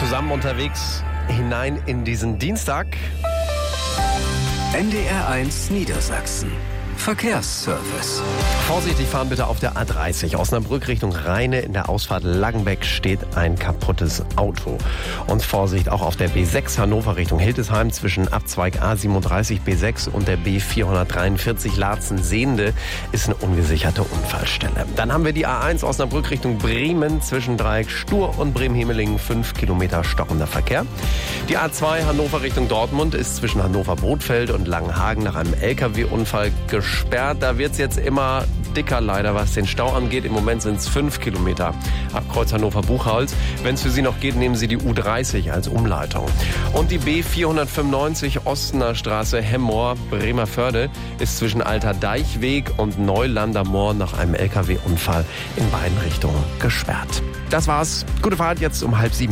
zusammen unterwegs hinein in diesen Dienstag. NDR1 Niedersachsen. Verkehrsservice. Vorsichtig fahren bitte auf der A30. Osnabrück Richtung Rheine. In der Ausfahrt Langenbeck steht ein kaputtes Auto. Und Vorsicht auch auf der B6 Hannover Richtung Hildesheim zwischen Abzweig A37 B6 und der B443 Laatzen-Sehnde ist eine ungesicherte Unfallstelle. Dann haben wir die A1 Osnabrück Richtung Bremen zwischen Dreieck Stur und Bremen-Hemelingen 5 Kilometer stockender Verkehr. Die A2 Hannover Richtung Dortmund ist zwischen Hannover-Botfeld und Langenhagen nach einem LKW-Unfall gesperrt. Da wird es jetzt immer dicker leider, was den Stau angeht. Im Moment sind es 5 Kilometer ab Kreuz Hannover-Buchholz. Wenn es für Sie noch geht, nehmen Sie die U30 als Umleitung. Und die B495 Ostener Straße Hemmoor Bremerförde ist zwischen Alter Deichweg und Neulander Moor nach einem LKW-Unfall in beiden Richtungen gesperrt. Das war's. Gute Fahrt jetzt um 6:30.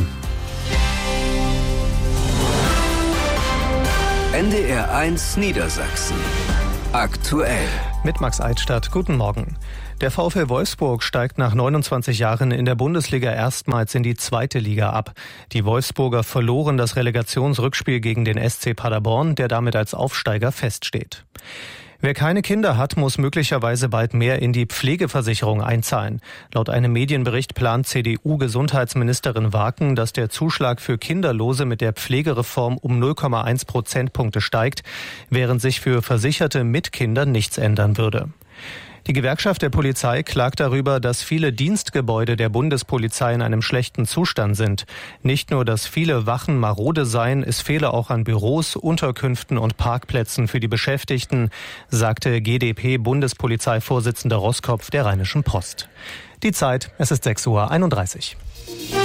NDR1 Niedersachsen. Aktuell. Mit Max Eidstadt. Guten Morgen. Der VfL Wolfsburg steigt nach 29 Jahren in der Bundesliga erstmals in die zweite Liga ab. Die Wolfsburger verloren das Relegationsrückspiel gegen den SC Paderborn, der damit als Aufsteiger feststeht. Wer keine Kinder hat, muss möglicherweise bald mehr in die Pflegeversicherung einzahlen. Laut einem Medienbericht plant CDU-Gesundheitsministerin Waken, dass der Zuschlag für Kinderlose mit der Pflegereform um 0,1 Prozentpunkte steigt, während sich für Versicherte mit Kindern nichts ändern würde. Die Gewerkschaft der Polizei klagt darüber, dass viele Dienstgebäude der Bundespolizei in einem schlechten Zustand sind. Nicht nur, dass viele Wachen marode seien, es fehle auch an Büros, Unterkünften und Parkplätzen für die Beschäftigten, sagte GdP-Bundespolizeivorsitzender Roskopf der Rheinischen Post. Die Zeit, es ist 6:31 Uhr.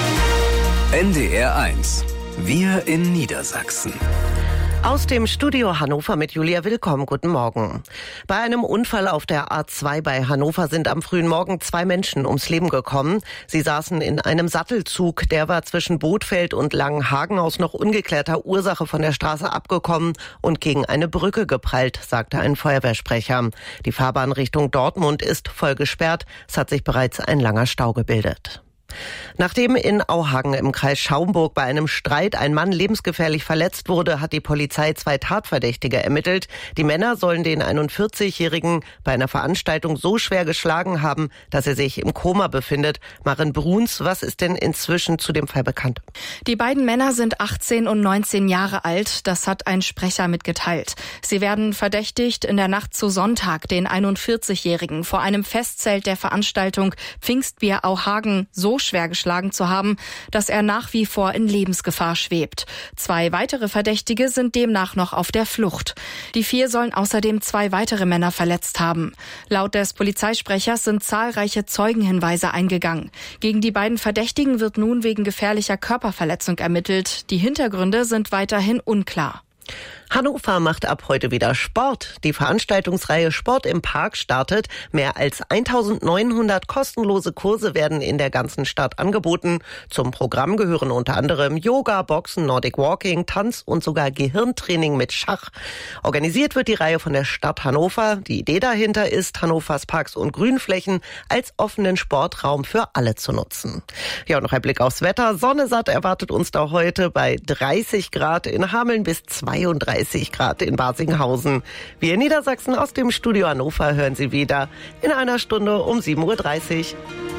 NDR1. Wir in Niedersachsen. Aus dem Studio Hannover mit Julia Willkomm. Guten Morgen. Bei einem Unfall auf der A2 bei Hannover sind am frühen Morgen 2 Menschen ums Leben gekommen. Sie saßen in einem Sattelzug. Der war zwischen Botfeld und Langenhagen aus noch ungeklärter Ursache von der Straße abgekommen und gegen eine Brücke geprallt, sagte ein Feuerwehrsprecher. Die Fahrbahn Richtung Dortmund ist voll gesperrt. Es hat sich bereits ein langer Stau gebildet. Nachdem in Auhagen im Kreis Schaumburg bei einem Streit ein Mann lebensgefährlich verletzt wurde, hat die Polizei 2 Tatverdächtige ermittelt. Die Männer sollen den 41-Jährigen bei einer Veranstaltung so schwer geschlagen haben, dass er sich im Koma befindet. Maren Bruns, was ist denn inzwischen zu dem Fall bekannt? Die beiden Männer sind 18 und 19 Jahre alt. Das hat ein Sprecher mitgeteilt. Sie werden verdächtigt, in der Nacht zu Sonntag den 41-Jährigen vor einem Festzelt der Veranstaltung Pfingstbier Auhagen so schwer geschlagen zu haben, dass er nach wie vor in Lebensgefahr schwebt. 2 weitere Verdächtige sind demnach noch auf der Flucht. Die 4 sollen außerdem 2 weitere Männer verletzt haben. Laut des Polizeisprechers sind zahlreiche Zeugenhinweise eingegangen. Gegen die beiden Verdächtigen wird nun wegen gefährlicher Körperverletzung ermittelt. Die Hintergründe sind weiterhin unklar. Hannover macht ab heute wieder Sport. Die Veranstaltungsreihe Sport im Park startet. Mehr als 1900 kostenlose Kurse werden in der ganzen Stadt angeboten. Zum Programm gehören unter anderem Yoga, Boxen, Nordic Walking, Tanz und sogar Gehirntraining mit Schach. Organisiert wird die Reihe von der Stadt Hannover. Die Idee dahinter ist, Hannovers Parks und Grünflächen als offenen Sportraum für alle zu nutzen. Ja, und noch ein Blick aufs Wetter. Sonne satt erwartet uns da heute bei 30 Grad in Hameln bis 32 Grad in Barsinghausen. Wir in Niedersachsen aus dem Studio Hannover hören Sie wieder in einer Stunde um 7:30 Uhr.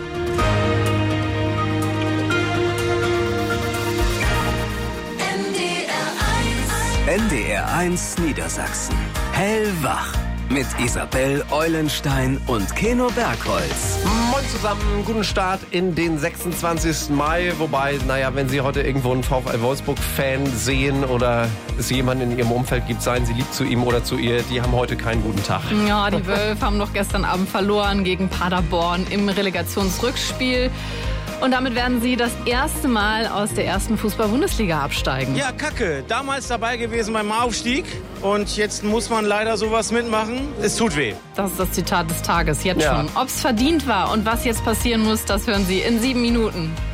NDR1 Niedersachsen. Hellwach. Mit Isabel Eulenstein und Keno Bergholz. Moin zusammen, guten Start in den 26. Mai. Wobei, wenn Sie heute irgendwo einen VfL Wolfsburg-Fan sehen oder es jemanden in Ihrem Umfeld gibt, seien Sie lieb zu ihm oder zu ihr, die haben heute keinen guten Tag. Ja, die Wölfe haben doch gestern Abend verloren gegen Paderborn im Relegationsrückspiel. Und damit werden sie das erste Mal aus der ersten Fußball-Bundesliga absteigen. Ja, Kacke. Damals dabei gewesen beim Aufstieg. Und jetzt muss man leider sowas mitmachen. Es tut weh. Das ist das Zitat des Tages jetzt schon. Ob es verdient war und was jetzt passieren muss, das hören Sie in 7 Minuten.